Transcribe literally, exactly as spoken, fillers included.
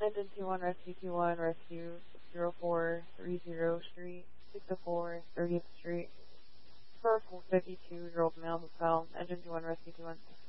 Engine two one, Rescue two one, Rescue zero four three zero Street, six oh four thirtieth Street. For fifty-two year old male who fell. Engine two one, Rescue two one.